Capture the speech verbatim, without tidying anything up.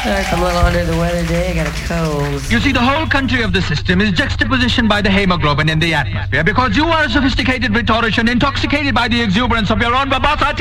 I'm a little under the weather today. I got a cold. You see, the whole country of the system is juxtapositioned by the hemoglobin in the atmosphere because you are a sophisticated rhetorician intoxicated by the exuberance of your own verbosity.